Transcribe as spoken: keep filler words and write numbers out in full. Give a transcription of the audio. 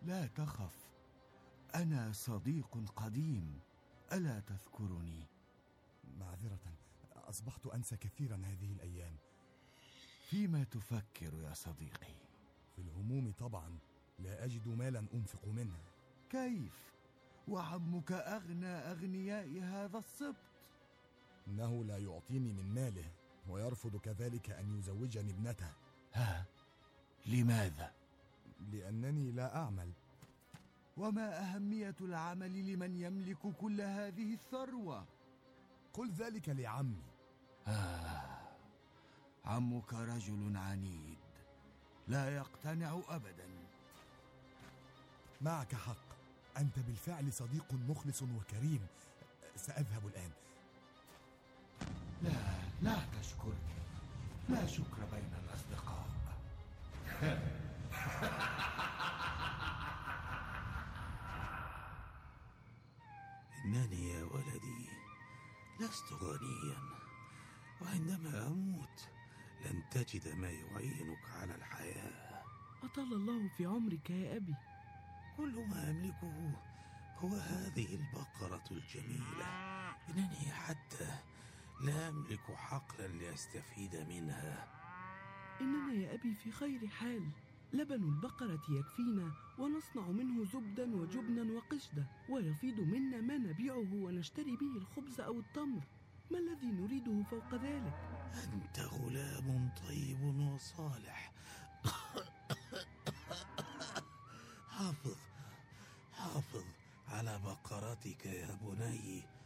لا تخف، أنا صديق قديم، ألا تذكرني؟ معذرة، أصبحت أنسى كثيرا هذه الأيام. فيما تفكر يا صديقي؟ في الهموم طبعا، لا أجد مالا أنفق منه. كيف؟ وعمك أغنى أغنياء هذا السبط. إنه لا يعطيني من ماله، ويرفض كذلك أن يزوجني ابنته. ها؟ لماذا؟ لأنني لا أعمل. وما أهمية العمل لمن يملك كل هذه الثروة؟ قل ذلك لعمي. آه، عمك رجل عنيد لا يقتنع أبدا. معك حق، أنت بالفعل صديق مخلص وكريم. سأذهب الآن. لا لا تشكرني، لا شكر بين الأصدقاء. إنني يا ولدي لست غنيا، وعندما أموت لن تجد ما يعينك على الحياة. أطال الله في عمرك يا أبي. كل ما أملكه هو هذه البقرة الجميلة. إنني حتى لا أملك حقلا لأستفيد منها. إننا يا أبي في خير حال، لبن البقرة يكفينا، ونصنع منه زبدا وجبنا وقشدة، ويفيض منا ما نبيعه ونشتري به الخبز أو التمر. ما الذي نريده فوق ذلك؟ أنت غلام طيب وصالح. حافظ حافظ على بقرتك يا بني،